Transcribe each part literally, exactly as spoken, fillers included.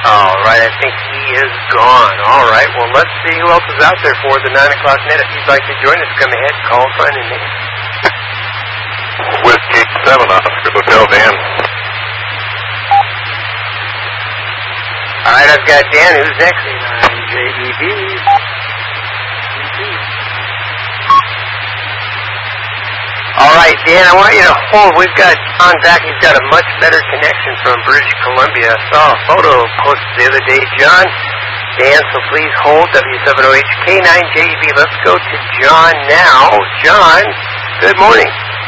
All right, I think he is gone. All right, well, let's see who else is out there for the nine o'clock net. If you'd like to join us, come ahead, call, sign, and name. Whiskey seven, Oscar Hotel, Dan. All right, I've got Dan. Who's next? nine J E B. All right, Dan, I want you to hold. We've got John back. He's got a much better connection from British Columbia. I saw a photo posted the other day, John. Dan, so please hold W seven O H K nine J E B. Let's go to John now. John, good morning.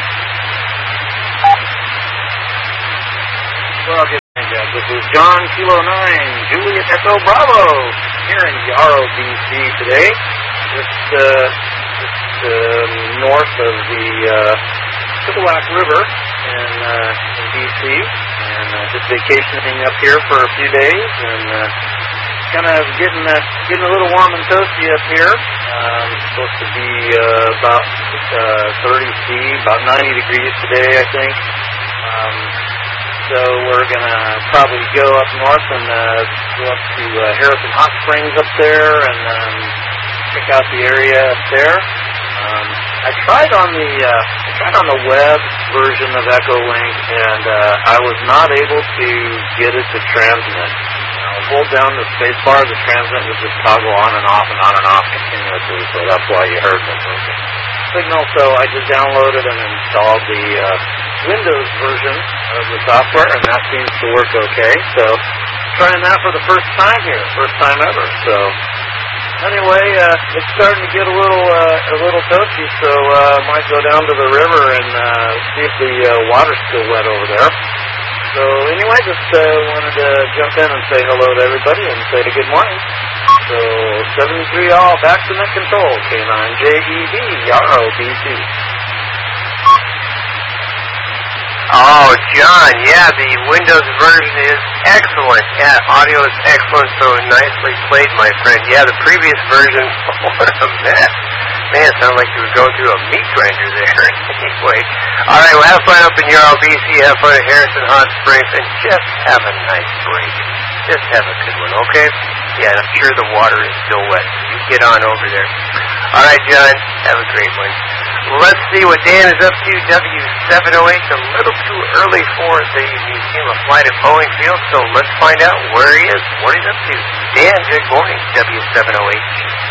Well, good morning, Jack. This is John Kilo nine, Juliet Echo Bravo, here in Yarrow, B C today. Just, uh, just uh, north of the uh, Chippewa River in, uh, in B C, and uh, just vacationing up here for a few days, and uh, kind of getting uh, getting a little warm and toasty up here. Um, supposed to be uh, about uh, thirty C, about ninety degrees today, I think. Um, So we're going to probably go up north and uh, go up to uh, Harrison Hot Springs up there and um, check out the area up there. Um, I tried on the uh, I tried on the web version of Echolink, and uh, I was not able to get it to transmit. I hold down the space bar, the transmit would just toggle on and off and on and off continuously, so that's why you heard the signal. So I just downloaded and installed the uh, Windows version of the software, and that seems to work okay. So trying that for the first time here, first time ever. So anyway, uh, it's starting to get a little uh, a little toasty, so uh, I might go down to the river and uh, see if the uh, water's still wet over there. So anyway, just uh, wanted to jump in and say hello to everybody and say good morning. So seventy-three all, back to net control, K nine J E B, Yarrow, B C. Oh, John, yeah, the Windows version is excellent. Yeah, audio is excellent, so nicely played, my friend. Yeah, the previous version, what a mess. Man, it sounded like you were going through a meat grinder there. Anyway, all right, well, have fun up in Yarrow, B C, have fun at Harrison Hot Springs, and just have a nice break. Just have a good one, okay? Yeah, and I'm sure the water is still wet, so you get on over there. All right, John, have a great one. Let's see what Dan is up to. W seven oh eight, a little too early for the Museum of Flight at Boeing Field, so let's find out where he is, what he's up to. Dan, good morning, W seven oh eight.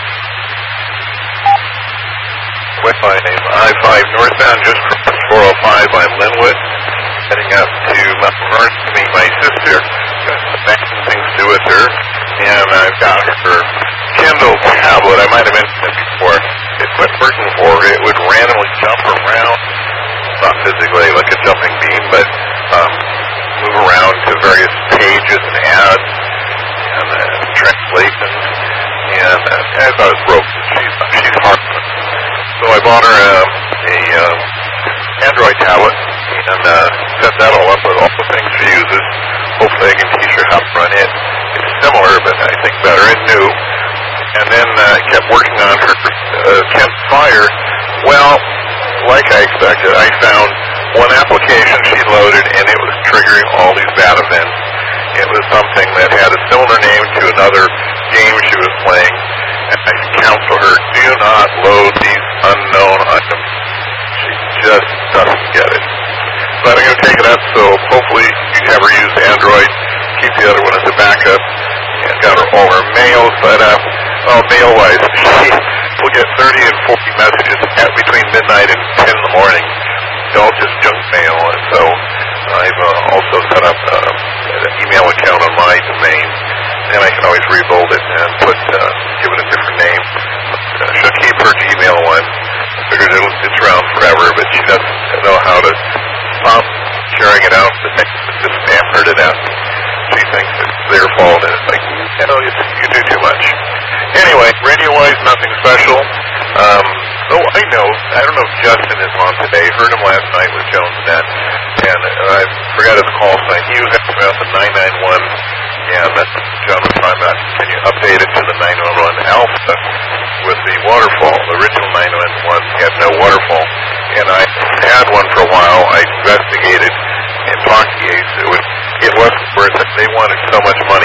With my name, I five northbound, just crossed four oh five by Linwood, heading up to Mount Vernon to meet my sister. Got some banking things to do with her, and I've got her Kindle tablet. I might have mentioned it before. It quit working for her. It would randomly jump around, not physically like a jumping beam, but um, move around to various pages and ads and uh, translations. And uh, I thought it was broken. She's, she's harmless. So I bought her a, a um, Android tablet and uh, set that all up with all the things she uses. Hopefully I can teach her how to run it. It's similar, but I think better and new. And then uh, kept working on her uh, Campfire. Well, like I expected, I found one application she loaded, and it was triggering all these bad events. It was something that had a similar name to another game she was playing. And I counsel her, do not load these unknown items. She just doesn't get it. But I'm going to take it up, so hopefully you have her use Android, keep the other one as a backup, and got her all her mail set up. Oh, mail-wise, she will get thirty and forty messages at between midnight and ten in the morning. It's all just junk mail, and so I've uh, also set up uh, an email account on my domain, and I can always rebuild it and put uh, give it a different name. Uh, she'll keep her Gmail one. I figured it'll, it's around forever, but she doesn't know how to stop carrying it out. The next just spam her to death. She thinks it's their fault, and it's like, you know, you, you do too much. Anyway, radio-wise, nothing special. Um, oh, I know. I don't know if Justin is on today. Heard him last night with Jones Net, and I forgot his call sign. He was asking about the nine nine one, and John was talking about, can you update it to the nine one one Alpha with the waterfall? The original nine one one had no waterfall, and I had one for a while. I investigated and talked to Ace. It was, it wasn't worth it. They wanted so much money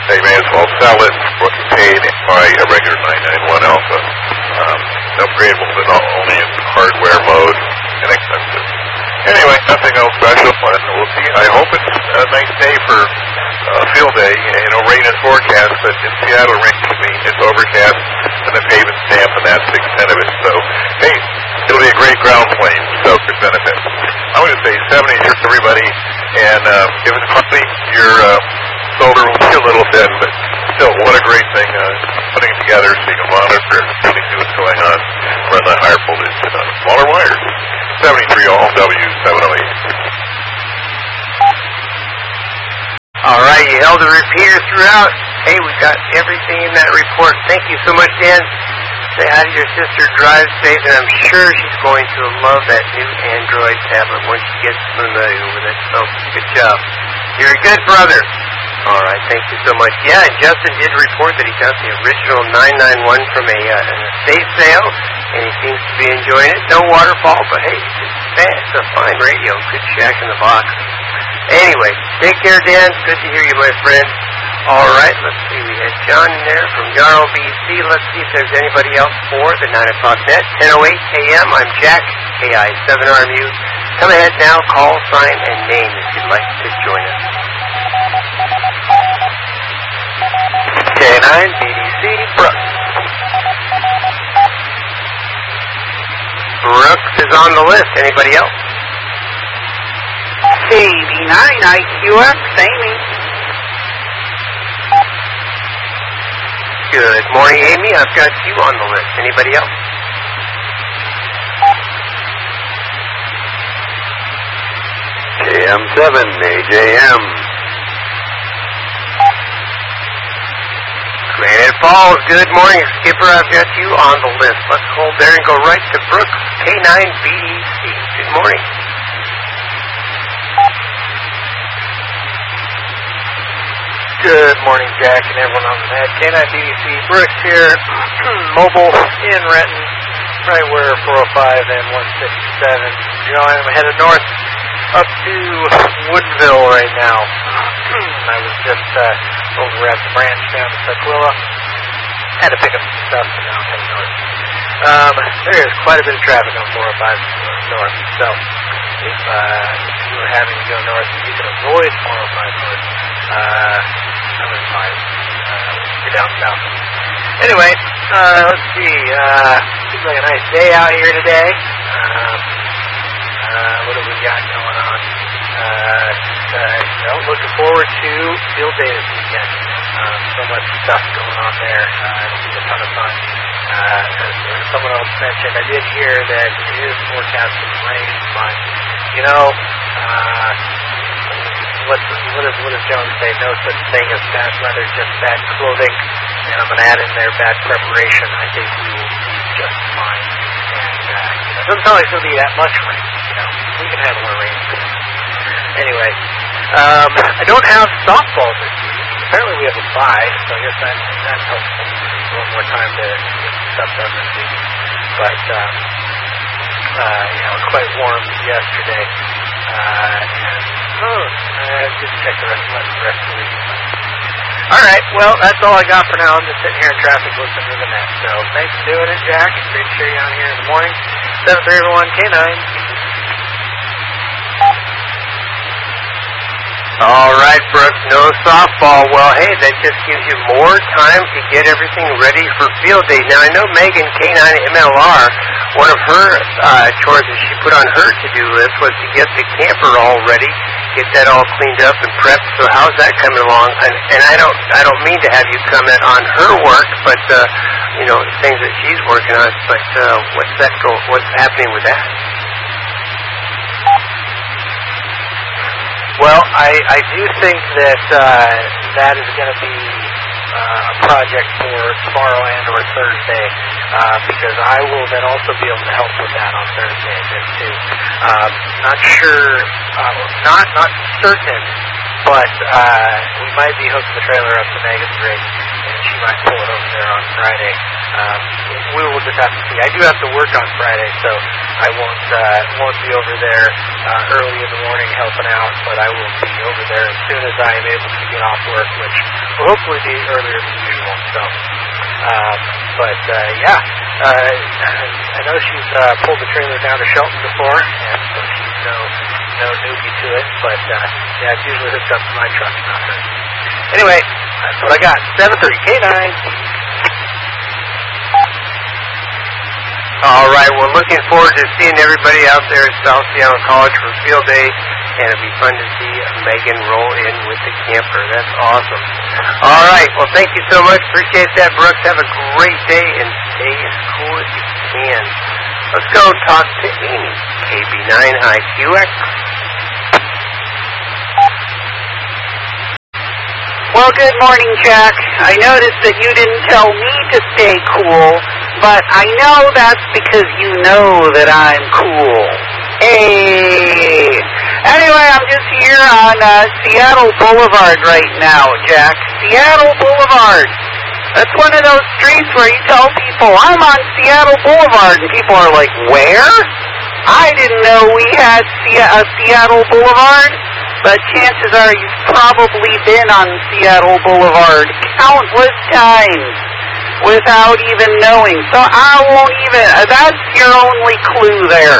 they may as well sell it for what you paid and buy a regular nine ninety-one Alpha. Um, upgradable, but not only in hardware mode, inexpensive. Anyway, nothing else special, and we'll see. I hope it's a nice day for uh, field day. You know, rain is forecast, but in Seattle, rain can mean it's overcast, and the pavement's damp, and that's the extent of it. So, hey, it'll be a great ground plane, so good benefit. I want to say seventy here for everybody, and uh, if it's cloudy, your uh, shoulder will be a little thin, but still, what a great thing, uh, putting it together so you can monitor and really see what's going on, run the higher voltage and uh, smaller wires. seventy-three all W seven oh eight. All right, you held the repeater throughout. Hey, we got everything in that report. Thank you so much, Dan. Say hi to your sister, drive safe, and I'm sure she's going to love that new Android tablet once she gets familiar with it. So, good job. You're a good brother. All right, thank you so much. Yeah, and Justin did report that he got the original nine ninety-one from a, uh, an estate sale, and he seems to be enjoying it. No waterfall, but hey, it's, it's a fine radio. Good shack in the box. Anyway, take care, Dan. Good to hear you, my friend. All right, let's see. We had John in there from Yarrow, B C. Let's see if there's anybody else for the nine o'clock net. ten oh eight A M. I'm Jack, K I seven R M U. Come ahead now, call, sign, and name if you'd like to join us. K nine B D C, Brooks. Brooks is on the list. Anybody else? K B nine I Q X, Amy. Good morning, Amy. I've got you on the list. Anybody else? J M seven, A J M. Granite Falls, good morning, Skipper. I've got you on the list. Let's hold there and go right to Brooks, K nine B D C. Good morning. Good morning, Jack, and everyone on the net. K nine B D C, Brooks here, mobile in Renton, right where four oh five and one sixty-seven. You know, I'm headed north up to Woodinville right now. I was just uh, over at the branch down in Sequilla. Had to pick up some stuff, and now I'm heading north. Um, there is quite a bit of traffic on four oh five north, so if, uh, if you were having to go north, and you can avoid four oh five north, uh, I would advise uh, you're down south. Anyway, uh, let's see. Uh, seems like a nice day out here today. Um, uh, what have we got going on? Uh, uh, you know, looking forward to field day this weekend. Um, so much stuff going on there. Uh, it'll be a ton of fun. Uh, as someone else mentioned, I did hear that it is forecasting rain, but you know, uh, what what does what does Jones say? No such thing as bad weather, just bad clothing. And I'm gonna add in there bad preparation. I think we will be just fine. And uh, you know, it doesn't sound like it's gonna be that much rain. You know, we can handle more rain. Anyway, um, I don't have softball this week. Apparently we have a bye, so I guess that that's helpful. A little more time to get stuff done this week. But um, uh, you know, quite warm yesterday. Uh, and oh, I didn't check the rest, the rest of the week. All right, well, that's all I got for now. I'm just sitting here in traffic listening to the net. So thanks for doing it, Jack. It's great to hear you on here in the morning. seven three one K nine. All right, Brooks, no softball. Well, hey, that just gives you more time to get everything ready for field day. Now, I know Megan, K nine M L R, one of her uh, chores that she put on her to-do list was to get the camper all ready, get that all cleaned up and prepped. So how's that coming along? And, and I don't I don't mean to have you comment on her work, but, uh, you know, things that she's working on. But uh, what's that go? What's happening with that? Well, I, I do think that uh, that is going to be uh, a project for tomorrow and or Thursday, uh, because I will then also be able to help with that on Thursday a bit too. Um, not sure, uh, not not certain, but uh, we might be hooking the trailer up to Megan's rig, and she might pull it over there on Friday. um, we will just have to see. I do have to work on Friday, so I won't uh, won't be over there uh, early in the morning helping out, but I will be over there as soon as I am able to get off work, which will hopefully be earlier than usual. So, um, but uh, yeah, uh, I know she's uh, pulled the trailer down to Shelton before, and so she's no no newbie to it. But uh, yeah, it's usually hooked up to my truck, not hers. Anyway, that's what I got. seven thirty K nine. All right, we're looking forward to seeing everybody out there at South Seattle College for Field Day, and it'll be fun to see Megan roll in with the camper. That's awesome. All right, well, thank you so much. Appreciate that, Brooks. Have a great day, and stay as cool as you can. Let's go talk to Amy, K B nine I Q X. Well, good morning, Jack. I noticed that you didn't tell me to stay cool, but I know that's because you know that I'm cool. Hey! Anyway, I'm just here on uh, Seattle Boulevard right now, Jack. Seattle Boulevard. That's one of those streets where you tell people, I'm on Seattle Boulevard, and people are like, where? I didn't know we had Se- a Seattle Boulevard. But chances are you've probably been on Seattle Boulevard countless times without even knowing. So I won't even, uh, that's your only clue there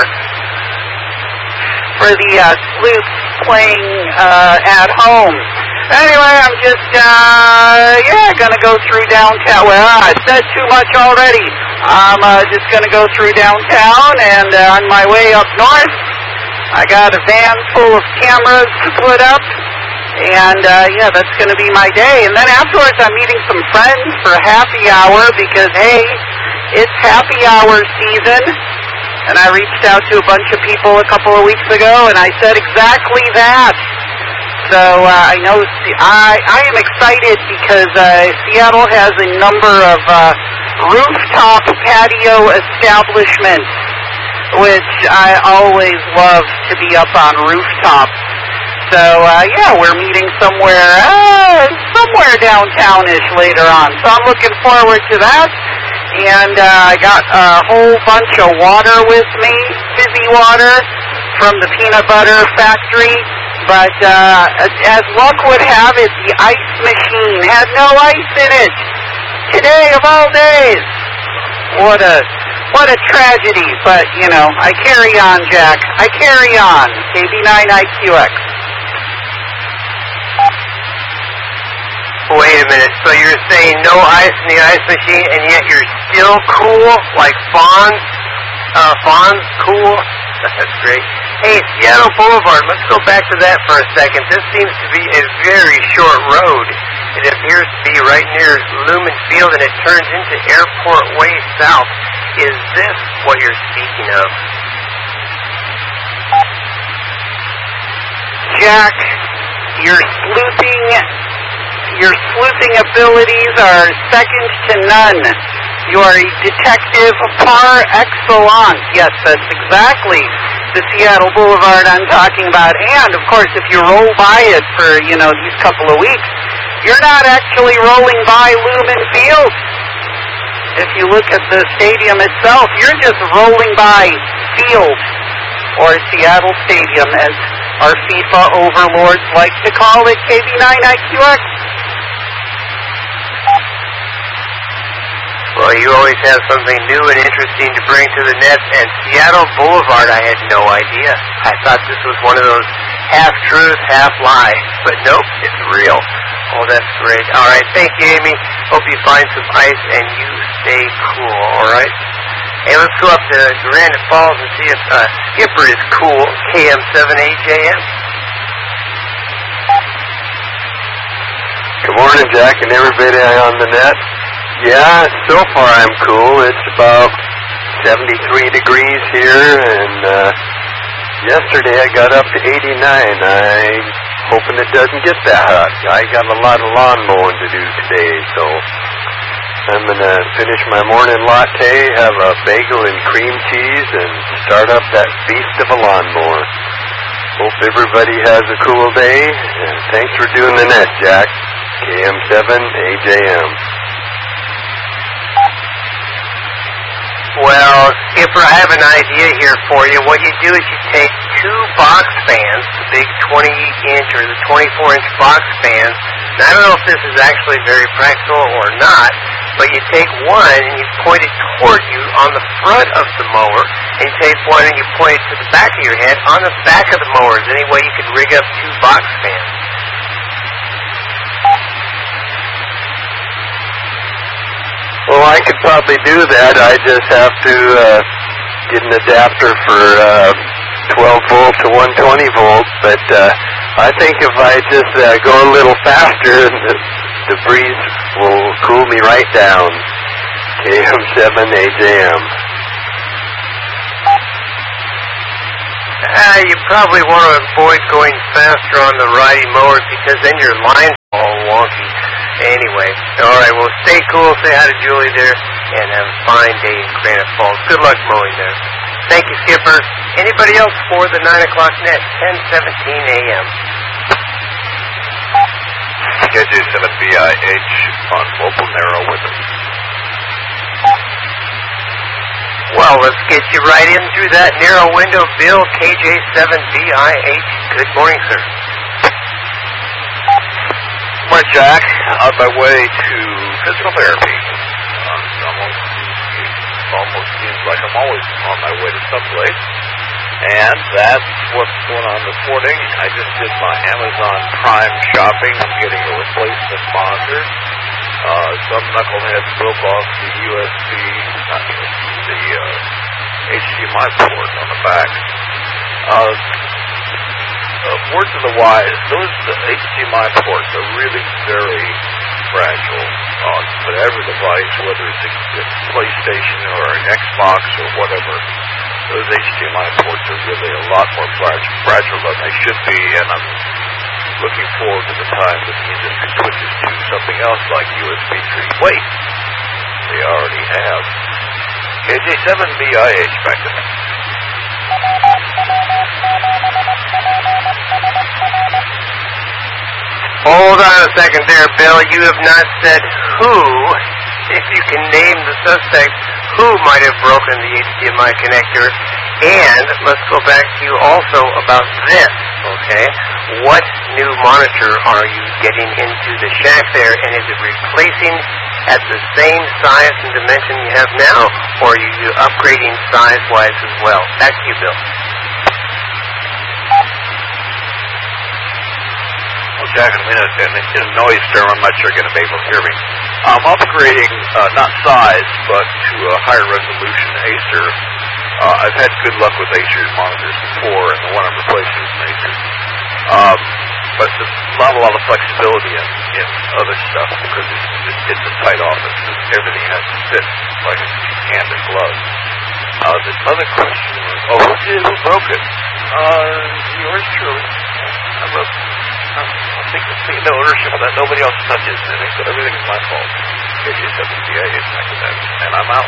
for the uh, sleuths playing uh, at home. Anyway, I'm just, uh, yeah, going to go through downtown. Well, I said too much already. I'm uh, just going to go through downtown, and uh, on my way up north, I got a van full of cameras to put up, and uh, yeah, that's going to be my day. And then afterwards, I'm meeting some friends for happy hour because, hey, it's happy hour season. And I reached out to a bunch of people a couple of weeks ago, and I said exactly that. So uh, I know I, I am excited because uh, Seattle has a number of uh, rooftop patio establishments, which I always love to be up on rooftops. So, uh, yeah, we're meeting somewhere, uh, somewhere downtownish later on. So I'm looking forward to that. And uh, I got a whole bunch of water with me, fizzy water from the peanut butter factory. But uh, as luck would have it, the ice machine had no ice in it. Today of all days. What a... What a tragedy, but, you know, I carry on, Jack. I carry on. K B nine I Q X. Wait a minute, so you're saying no ice in the ice machine, and yet you're still cool? Like Fonz? Uh, Fonz cool? That's great. Hey, Seattle Boulevard, let's go back to that for a second. This seems to be a very short road. It appears to be right near Lumen Field, and it turns into Airport Way South. Is this what you're speaking of? Jack, your sleuthing, your sleuthing abilities are second to none. You are a detective par excellence. Yes, that's exactly the Seattle Boulevard I'm talking about. And, of course, if you roll by it for, you know, these couple of weeks, you're not actually rolling by Lumen Field. If you look at the stadium itself, you're just rolling by Field, or Seattle Stadium, as our FIFA overlords like to call it, K B nine I Q X. Well, you always have something new and interesting to bring to the net, and Seattle Boulevard, I had no idea. I thought this was one of those half-truth, half-lie, but nope, it's real. Oh, that's great. All right, thank you, Amy. Hope you find some ice and you stay cool, all right? Hey, let's go up to Granite Falls and see if uh, Skipper is cool, K M seven A J M. Good morning, Jack, and everybody on the net. Yeah, so far I'm cool. It's about seventy-three degrees here, and uh, yesterday I got up to eighty-nine. I'm hoping it doesn't get that hot. I got a lot of lawn mowing to do today, so I'm going to finish my morning latte, have a bagel and cream cheese, and start up that beast of a lawnmower. Hope everybody has a cool day, and thanks for doing the net, Jack. K M seven A J M. Well, Skipper, I have an idea here for you. What you do is you take two box fans, the big twenty-inch or the twenty-four inch box fans. Now, I don't know if this is actually very practical or not, but you take one and you point it toward you on the front of the mower, and you take one and you point it to the back of your head on the back of the mower. Is there any way you could rig up two box fans? Well, I could probably do that. I just have to uh, get an adapter for uh, twelve volt to one twenty volt. But uh, I think if I just uh, go a little faster, the, the breeze will cool me right down. K M seven A J M. Uh, you probably want to avoid going faster on the riding mowers because then your line's all wonky. Anyway, all right, well, stay cool. Say hi to Julie there, and have a fine day in Granite Falls. Good luck mowing there. Thank you, Skipper. Anybody else for the nine o'clock net, ten seventeen a m? K J seven B I H on mobile narrow window. Well, let's get you right in through that narrow window, Bill, K J seven B I H. Good morning, sir. Morning, Jack. On my way to physical therapy. Uh, it's almost, it almost seems like I'm always on my way to someplace. And that's what's going on this morning. I just did my Amazon Prime shopping. I'm getting a replacement monitor. Uh, some knucklehead broke off the U S B, not U S B, the uh, H D M I port on the back. Uh, Uh, words of the wise, those the H D M I ports are really very fragile on whatever device, whether it's a, a PlayStation or an Xbox or whatever. Those H D M I ports are really a lot more fragile, fragile than they should be, and I'm looking forward to the time that the industry switches to something else like U S B three. Wait, they already have. K J seven B I H, back to me. Hold on a second there, Bill. You have not said who, if you can name the suspect, who might have broken the H D M I connector. And let's go back to you also about this, okay? What new monitor are you getting into the shack there, and is it replacing at the same size and dimension you have now, or are you upgrading size-wise as well? Back to you, Bill. Jack, I'm in a, in a noise term. I'm not sure you're going to be able to hear me. I'm upgrading, uh, not size, but to a higher resolution Acer. Uh, I've had good luck with Acer monitors before, and the one I'm replacing is an Acer. Um, but there's not a lot of flexibility in, in other stuff because it's, it's, it's a tight office. Everything has to fit like a hand in glove. Uh, the other question was, oh, who did, who broke it? Uh, yours truly. I'm a... I'm thinking, thinking the ownership of that. Nobody else touches anything, but everything is my fault. K J seven B I H back to that, and I'm out.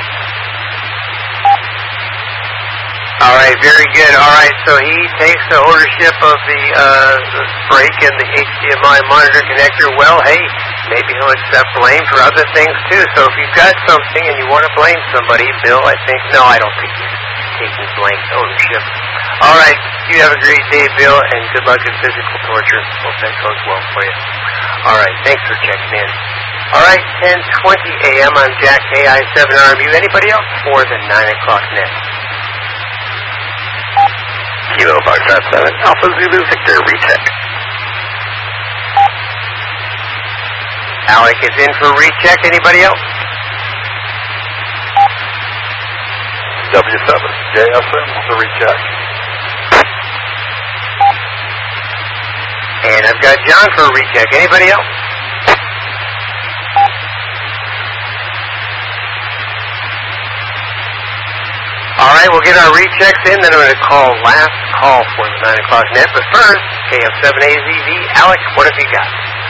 All right, very good. All right, so he takes the ownership of the, uh, the brake and the H D M I monitor connector. Well, hey, maybe he'll accept blame for other things too. So if you've got something and you want to blame somebody, Bill, I think, no, I don't think he's taking blame ownership. All right, you have a great day, Bill, and good luck in physical torture. Hope that goes well for you. All right, thanks for checking in. All right, ten twenty a m I'm Jack, K I seven R M U. Anybody else for the nine o'clock net? Kilo five five seven, Alpha Zulu Victor, recheck. Alec is in for recheck. Anybody else? W seven, J S M for recheck. And I've got John for a recheck. Anybody else? All right, we'll get our rechecks in, then I'm going to call last call for the nine o'clock net. But first, K F seven A Z V, Alec, what have you got?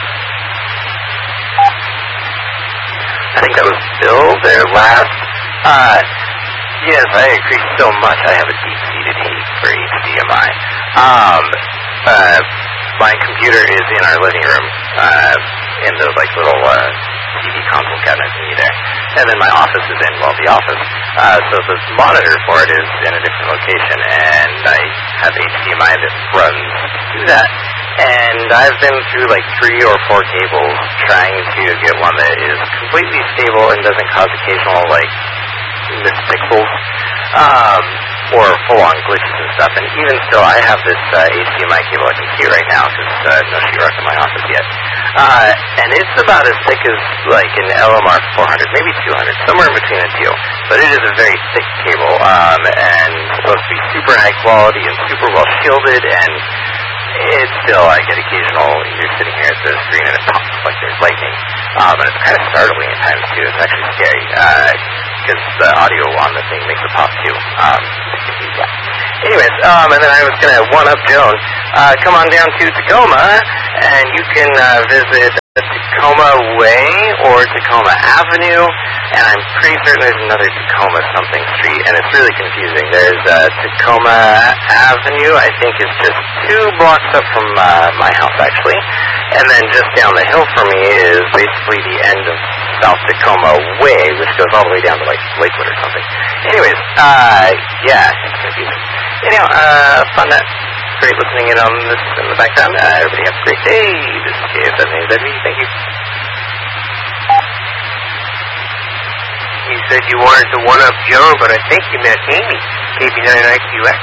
I think that was Bill there last. Uh, yes, I agree so much. I have a deep-seated hate for H D M I. Um, uh, my computer is in our living room, uh, in the like little uh, T V console cabinet to me there. And then my office is in, well, the office. Uh, so the monitor for it is in a different location, and I have H D M I that runs to that. And I've been through like three or four cables trying to get one that is completely stable and doesn't cause occasional, like, mispixels, um, or full-on glitches and stuff. And even still, I have this uh, H D M I cable I can see right now, because uh, no sheetrock in my office yet. Uh, and it's about as thick as, like, an L M R four hundred, maybe two hundred, somewhere in between the two. But it is a very thick cable, um, and supposed to be super high quality and super well shielded, and it's still, I get occasional, you're sitting here at the screen and it pops like there's lightning. Um, and it's kind of startling at times, too. It's actually scary, because uh, the audio on the thing makes it pop, too. Um, yeah. Anyways, um, and then I was going to one-up Joan. Uh, come on down to Tacoma, and you can uh, visit Tacoma Way or Tacoma Avenue, and I'm pretty certain there's another Tacoma something street, and it's really confusing. There's uh, Tacoma Avenue, I think is just two blocks up from uh, my house, actually, and then just down the hill from me is basically the end of South Tacoma Way, which goes all the way down to, like, Lakewood or something. Anyways, uh, yeah, it's confusing. Anyhow, uh, fun that. Great listening in on this in the background. Uh, everybody have a great day. This is K S seven A W. Thank you. You said you wanted to one-up Joan, but I think you meant Amy, K B nine I Q X.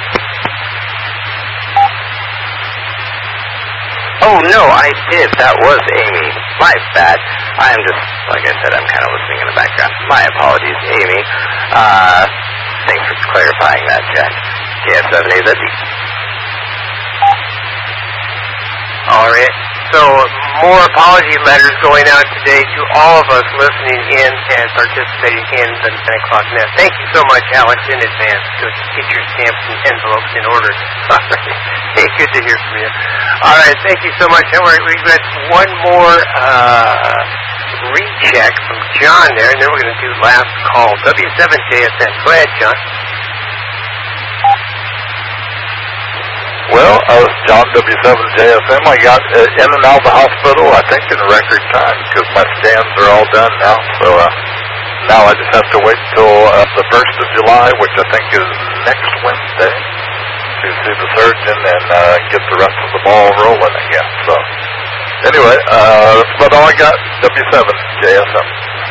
Oh, no, I did. That was Amy. My bad. I am just, like I said, I'm kind of listening in the background. My apologies, Amy. Uh, thanks for clarifying that, Jack. K S seven A W. All right. So more apology letters going out today to all of us listening in and participating in the nine o'clock net. Thank you so much, Alex, in advance. Go get your stamps and envelopes in order. Hey, good to hear from you. All right. Thank you so much. All right, we've got one more uh, recheck from John there, and then we're going to do last call. W seven J S N. Go ahead, John. Well, I was John W seven J S M. I got uh, in and out of the hospital, I think, in record time because my scans are all done now. So uh, now I just have to wait until uh, the first of July, which I think is next Wednesday, to see the surgeon and uh, get the rest of the ball rolling again. So anyway, uh, that's about all I got. W seven J S M.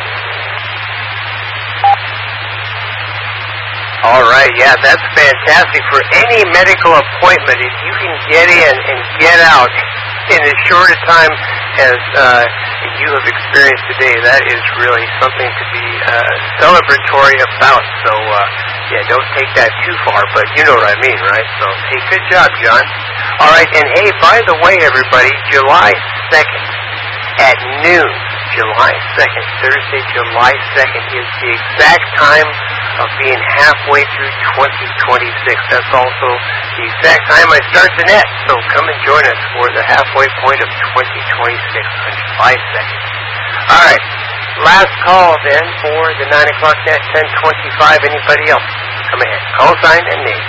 All right, yeah, that's fantastic. For any medical appointment, if you can get in and get out in as short a time as uh, you have experienced today, that is really something to be uh, celebratory about. So, uh, yeah, don't take that too far, but you know what I mean, right? So, hey, good job, John. All right, and hey, by the way, everybody, July second at noon, July second, Thursday, July second is the exact time of being halfway through twenty twenty-six. That's also the exact time I start the net. So come and join us for the halfway point of twenty twenty-six on July second. All right. Last call then for the nine o'clock net, ten twenty-five. Anybody else? Come ahead. Call sign and name.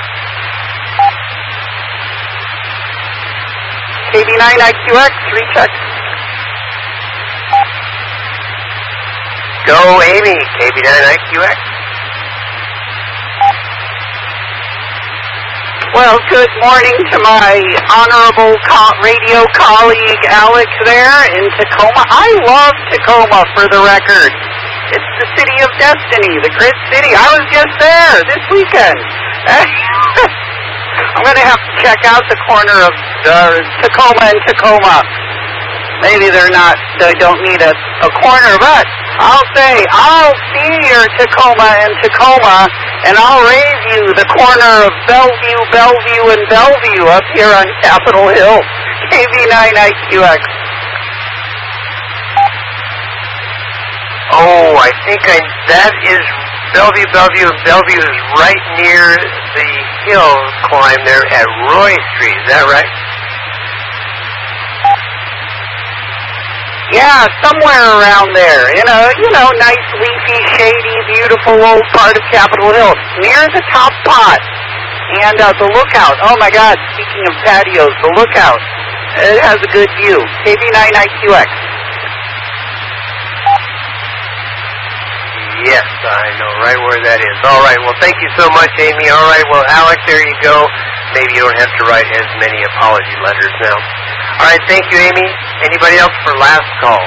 K B nine I Q X, recheck. Go, Amy. K B nine I Q X. Well, good morning to my honorable co- radio colleague Alex there in Tacoma. I love Tacoma, for the record. It's the city of destiny, the Grid City. I was just there this weekend. I'm going to have to check out the corner of uh, Tacoma and Tacoma. Maybe they're not, they don't need a, a corner, but I'll say, I'll see your Tacoma and Tacoma, and I'll raise you the corner of Bellevue, Bellevue, and Bellevue up here on Capitol Hill. K B nine I Q X. Oh, I think I, that is Bellevue, Bellevue, and Bellevue is right near the hill climb there at Roy Street. Is that right? Yeah, somewhere around there. You know, you know, nice, leafy, shady, beautiful old part of Capitol Hill, near the top pot. And uh, the lookout. Oh my God! Speaking of patios, the lookout. It has a good view. K B nine I Q X. Yes, I know right where that is. All right, well, thank you so much, Amy. All right, well, Alec, there you go. Maybe you don't have to write as many apology letters now. All right, thank you, Amy. Anybody else for last call?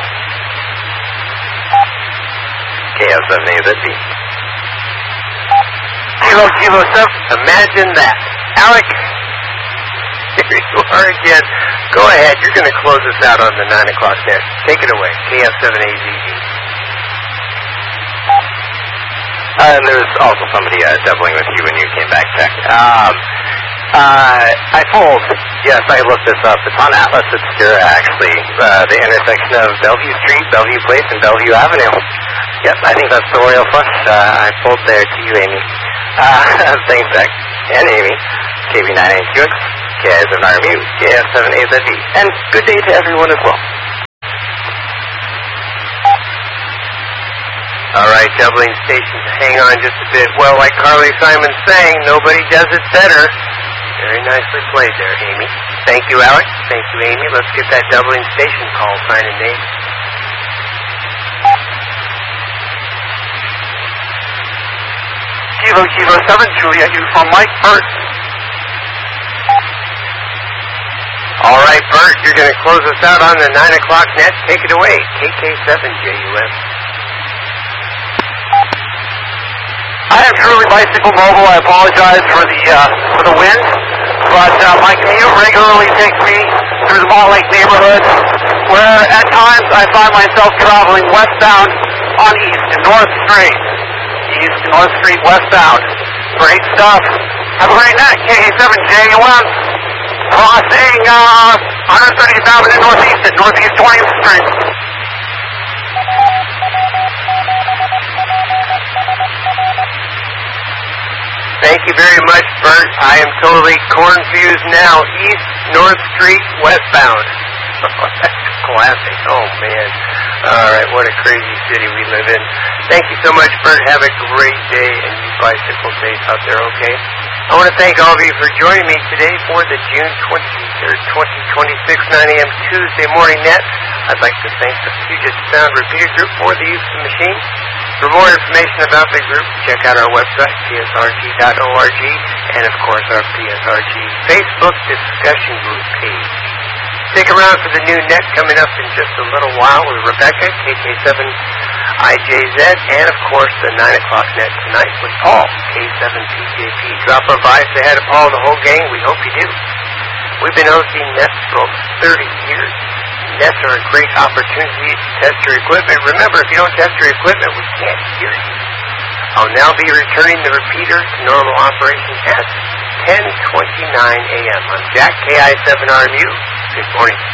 K S seven A Z B. Kilo, Kilo seven. Imagine that. Alec, here you are again. Go ahead. You're going to close us out on the nine o'clock net. Take it away. K F seven A Z B. Uh, and there was also somebody uh, doubling with you when you came back, Jack. Um, uh, I pulled, yes, I looked this up. It's on Atlas Obscura, actually. Uh, the intersection of Bellevue Street, Bellevue Place, and Bellevue Avenue. Yep, I think that's the Royal Flush. Uh, I pulled there to you, Amy. Uh, thanks, Jack. And Amy. K B nine eight Q X, K I seven R M U, K F seven A Z B. And good day to everyone as well. All right, doubling stations. Hang on just a bit. Well, like Carly Simon sang, nobody does it better. Very nicely played there, Amy. Thank you, Alex. Thank you, Amy. Let's get that doubling station call sign and name. Kilo, Kilo seven, Juliet, you from Mike Burt. All right, Bert, you're going to close us out on the nine o'clock net. Take it away. K K seven J U M. I am truly Bicycle Mobile. I apologize for the uh, for the wind, but uh, my commute regularly takes me through the Mall Lake neighborhood, where at times I find myself traveling westbound on East and North Street. East and North Street westbound. Great stuff. Have a great night. K K seven J U M. Crossing uh, one thirtieth Avenue Northeast at Northeast twentieth Street. Thank you very much, Bert. I am totally confused now. East North Street westbound. That's classic. Oh, man. All right, what a crazy city we live in. Thank you so much, Bert. Have a great day, and you bicycle safe out there, okay? I want to thank all of you for joining me today for the June twenty-third, twenty twenty-six, nine a.m. Tuesday morning net. I'd like to thank the Puget Sound Repeater Group for the use of the machine. For more information about the group, check out our website, P S R G dot org, and of course our P S R G Facebook discussion group page. Stick around for the new net coming up in just a little while with Rebecca, K K seven I J Z, and of course the nine o'clock net tonight with Paul, K seven P J P. Drop a by, say hi to Paul and the whole gang. We hope you do. We've been hosting nets for over thirty years. Nets are a great opportunity to test your equipment. Remember, if you don't test your equipment, we can't hear you. I'll now be returning the repeater to normal operation at ten twenty-nine a.m. I'm Jack, K I seven R M U. Good morning.